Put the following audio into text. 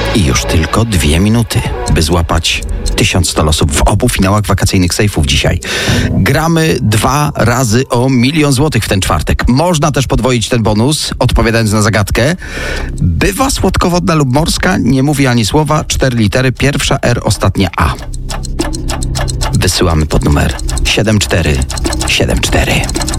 I już tylko 2 minuty, by złapać 1100 losów w obu finałach wakacyjnych sejfów dzisiaj. Gramy 2 razy o 1 000 000 złotych w ten czwartek. Można też podwoić ten bonus, odpowiadając na zagadkę. Bywa słodkowodna lub morska, nie mówię ani słowa, 4 litery, pierwsza R, ostatnia A. Wysyłamy pod numer 7474.